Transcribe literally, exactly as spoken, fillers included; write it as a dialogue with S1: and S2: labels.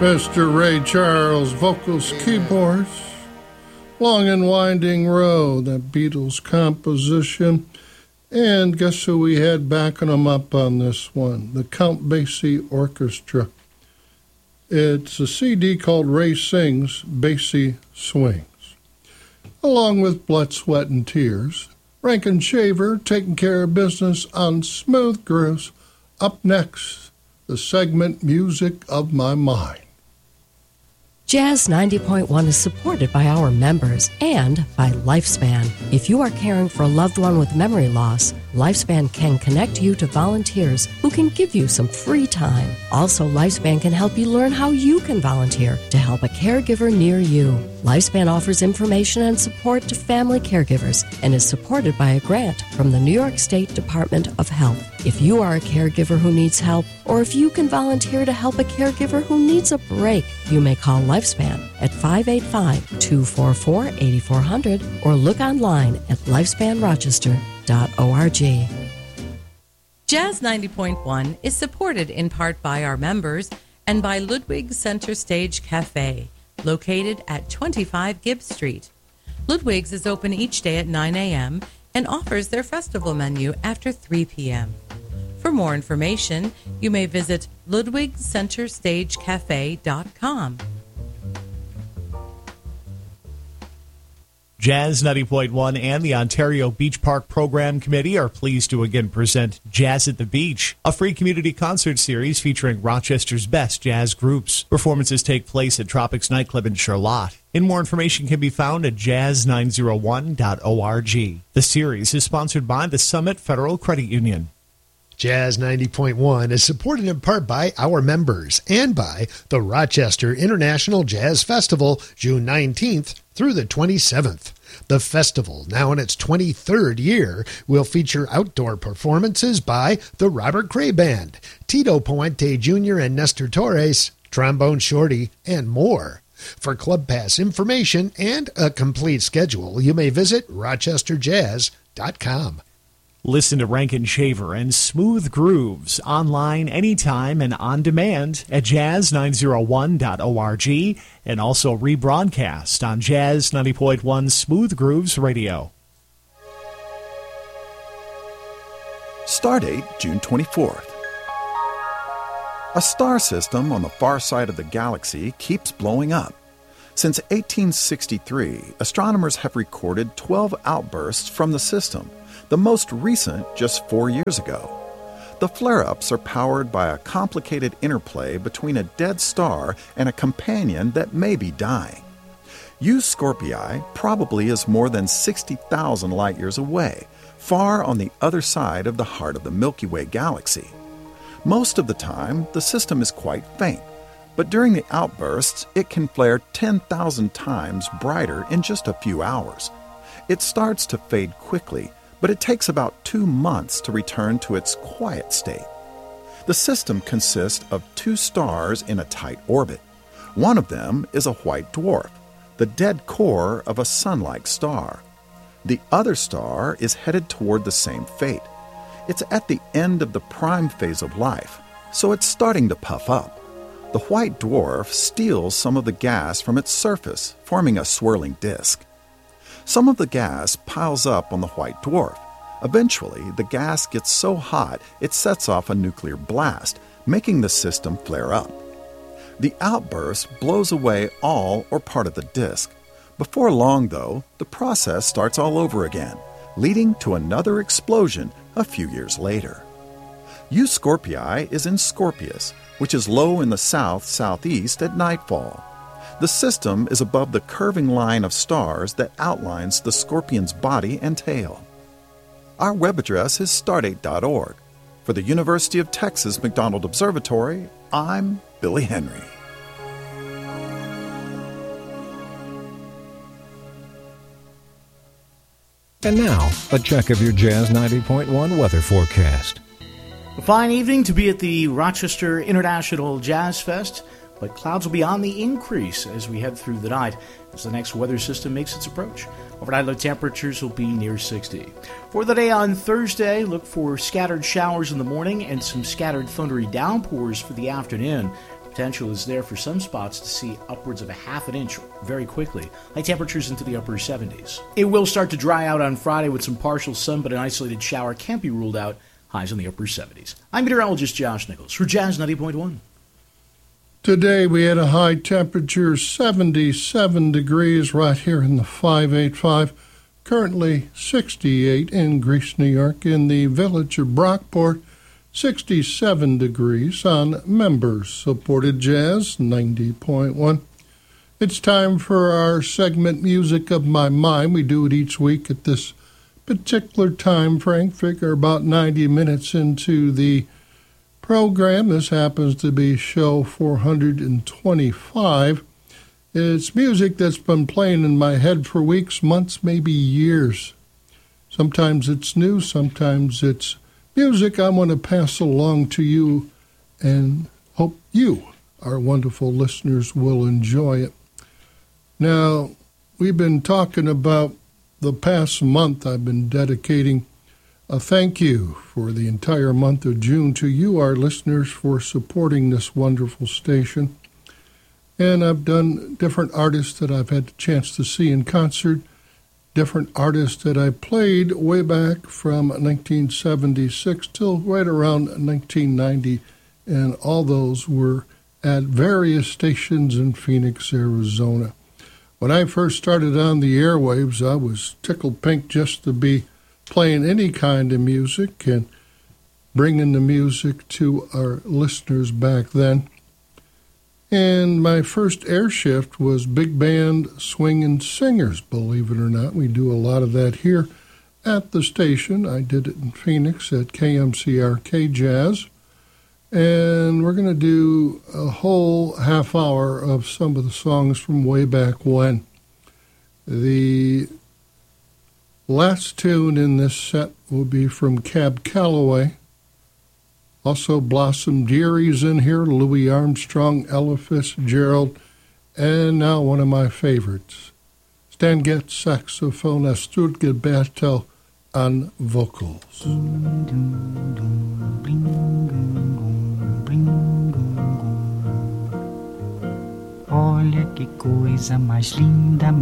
S1: Mister Ray Charles, vocals, keyboards. Long and Winding Road, that Beatles composition. And guess who we had backing them up on this one? The Count Basie Orchestra. It's a C D called Ray Sings, Basie Swings. Along with Blood, Sweat, and Tears, Rankin Shaver taking care of business on Smooth Grooves. Up next, the segment Music of My Mind.
S2: Jazz ninety point one is supported by our members and by Lifespan. If you are caring for a loved one with memory loss, Lifespan can connect you to volunteers who can give you some free time. Also, Lifespan can help you learn how you can volunteer to help a caregiver near you. Lifespan offers information and support to family caregivers and is supported by a grant from the New York State Department of Health. If you are a caregiver who needs help, or if you can volunteer to help a caregiver who needs a break, you may call Lifespan at five eight five, two four four, eight four zero zero or look online at lifespan rochester dot org.
S3: Jazz ninety point one is supported in part by our members and by Ludwig Center Stage Cafe, located at twenty-five Gibbs Street. Ludwig's is open each day at nine a.m. and offers their festival menu after three p.m. For more information, you may visit ludwig center stage cafe dot com.
S4: Jazz ninety point one and the Ontario Beach Park Program Committee are pleased to again present Jazz at the Beach, a free community concert series featuring Rochester's best jazz groups. Performances take place at Tropics Nightclub in Charlotte. And more information can be found at jazz nine oh one dot org. The series is sponsored by the Summit Federal Credit Union.
S5: Jazz ninety point one is supported in part by our members and by the Rochester International Jazz Festival, June nineteenth through the twenty-seventh. The festival, now in its twenty-third year, will feature outdoor performances by the Robert Cray Band, Tito Puente Junior and Nestor Torres, Trombone Shorty, and more. For Club Pass information and a complete schedule, you may visit rochester jazz dot com.
S4: Listen to Rankin Shaver and Smooth Grooves online anytime and on demand at jazz nine oh one dot org and also rebroadcast on Jazz ninety point one Smooth Grooves Radio.
S6: Stardate June twenty-fourth. A star system on the far side of the galaxy keeps blowing up. Since eighteen sixty-three, astronomers have recorded twelve outbursts from the system, the most recent just four years ago. The flare-ups are powered by a complicated interplay between a dead star and a companion that may be dying. U Scorpii probably is more than sixty thousand light-years away, far on the other side of the heart of the Milky Way galaxy. Most of the time, the system is quite faint, but during the outbursts, it can flare ten thousand times brighter in just a few hours. It starts to fade quickly, but it takes about two months to return to its quiet state. The system consists of two stars in a tight orbit. One of them is a white dwarf, the dead core of a sun-like star. The other star is headed toward the same fate. It's at the end of the prime phase of life, so it's starting to puff up. The white dwarf steals some of the gas from its surface, forming a swirling disk. Some of the gas piles up on the white dwarf. Eventually, the gas gets so hot it sets off a nuclear blast, making the system flare up. The outburst blows away all or part of the disk. Before long, though, the process starts all over again, leading to another explosion a few years later. U Scorpii is in Scorpius, which is low in the south-southeast at nightfall. The system is above the curving line of stars that outlines the scorpion's body and tail. Our web address is stardate dot org. For the University of Texas McDonald Observatory, I'm Billy Henry.
S7: And now, a check of your Jazz ninety point one weather forecast.
S8: A fine evening to be at the Rochester International Jazz Fest, but clouds will be on the increase as we head through the night as the next weather system makes its approach. Overnight low temperatures will be near sixty. For the day on Thursday, look for scattered showers in the morning and some scattered thundery downpours for the afternoon. Potential is there for some spots to see upwards of a half an inch very quickly. High temperatures into the upper seventies. It will start to dry out on Friday with some partial sun, but an isolated shower can't be ruled out. Highs in the upper seventies. I'm meteorologist Josh Nichols for Jazz ninety point one.
S1: Today we had a high temperature, seventy-seven degrees right here in the five eighty-five. Currently sixty-eight in Greece, New York, in the village of Brockport. sixty-seven degrees on members-supported Jazz ninety point one. It's time for our segment Music of My Mind. We do it each week at this particular time frame. Figure about ninety minutes into the program. This happens to be show four hundred twenty-five. It's music that's been playing in my head for weeks, months, maybe years. Sometimes it's new, sometimes it's music I want to pass along to you and hope you, our wonderful listeners, will enjoy it. Now, we've been talking about the past month. I've been dedicating a thank you for the entire month of June to you, our listeners, for supporting this wonderful station. And I've done different artists that I've had the chance to see in concert, different artists that I played way back from nineteen seventy-six till right around nineteen ninety, and all those were at various stations in Phoenix, Arizona. When I first started on the airwaves, I was tickled pink just to be playing any kind of music and bringing the music to our listeners back then. And my first air shift was big band swinging singers, believe it or not. We do a lot of that here at the station. I did it in Phoenix at K M C R K Jazz. And we're going to do a whole half hour of some of the songs from way back when. The last tune in this set will be from Cab Calloway. Also Blossom Deary's in here, Louis Armstrong, Ella Fitzgerald, and now one of my favorites, Stan Getz saxophone, Astrid Gilberto on vocals.
S9: Olha que coisa mais linda.